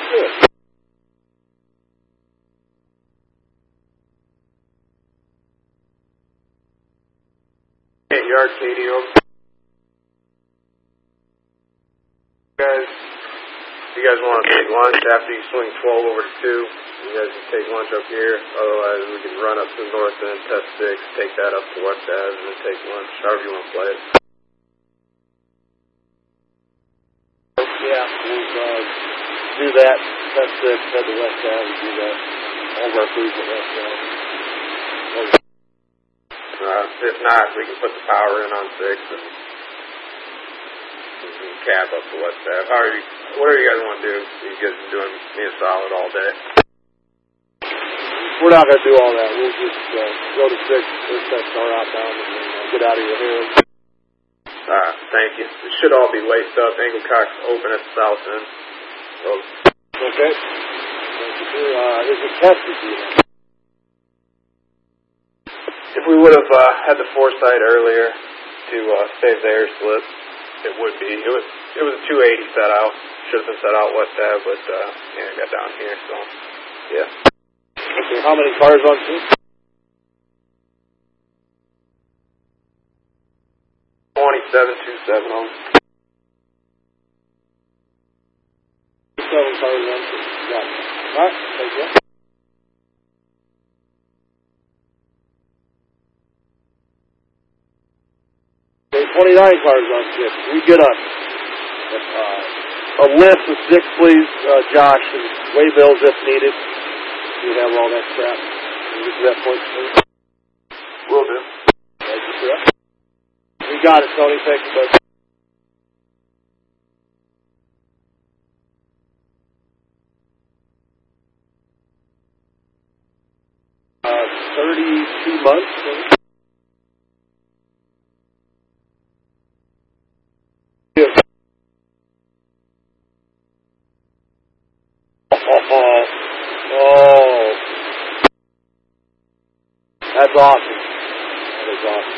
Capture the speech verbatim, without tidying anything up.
Good. Eight yard K D O. Guys, if you guys want to take lunch after you swing twelve over to two, you guys can take lunch up here. Otherwise, we can run up to the north end, test six, take that up to West Ave, and then take lunch, however you want to play it. Yeah, we'll uh, do that. Test six, head to West Ave, and do that. All of our food's at West Ave. Uh, if not, we can put the power in on six and cab up to West Ave. How are you, whatever you guys want to do. You guys are doing me a solid all day. We're not going to do all that. We'll just uh, go to six, first set star outbound, and then uh, get out of your hair. Uh, thank you. It should all be laced up. Anglecock's open at the south end. So, okay. Thank you, sir. Uh, is it tested yet? If we would have uh, had the foresight earlier to uh, save the air slip, it would be. It was it was a two eighty set out. Should have been set out West Ave, but uh, yeah, it got down here. So, yeah. Okay. How many cars on two? Twenty-seven two seven on. Seven cars on two. Got it. All right. Thank you. twenty-nine cars on six. We get a, uh, a list of six, please, uh, Josh, and waybills if needed. We have all that crap. Can you get to that point, please? Will do. Thank you, sir. We got it, Tony. Thank you, bud. Uh, thirty-two months, maybe? Oh, oh, that's awesome. That is awesome.